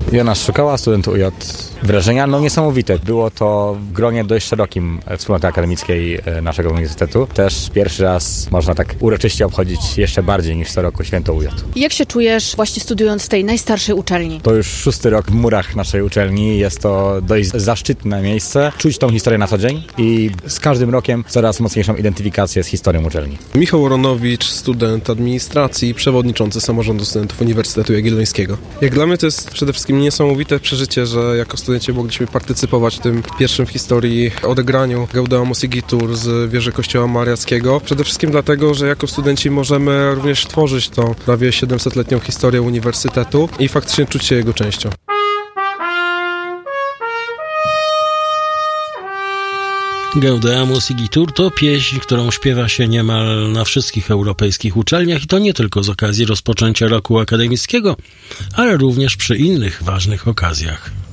Jonasz Szukała, student UJ. Wrażenia niesamowite. Było to w gronie dość szerokim wspólnoty akademickiej naszego uniwersytetu. Też pierwszy raz można tak uroczyście obchodzić jeszcze bardziej niż co roku święto UJ. Jak się czujesz właśnie studiując w tej najstarszej uczelni? To już 6. rok w murach naszej uczelni. Jest to dość zaszczytne miejsce. Czuć tą historię na co dzień i z każdym rokiem coraz mocniejszą identyfikację z historią uczelni. Michał Ronowicz, student administracji i przewodniczący samorządu studentów Uniwersytetu Jagiellońskiego. Jak dla mnie to jest przede wszystkim niesamowite przeżycie, że jako studenci mogliśmy partycypować w tym pierwszym w historii odegraniu Gaudeamus Igitur z wieży Kościoła Mariackiego. Przede wszystkim dlatego, że jako studenci możemy również tworzyć tą prawie 700-letnią historię uniwersytetu i faktycznie czuć się jego częścią. Gaudeamus Igitur to pieśń, którą śpiewa się niemal na wszystkich europejskich uczelniach i to nie tylko z okazji rozpoczęcia roku akademickiego, ale również przy innych ważnych okazjach.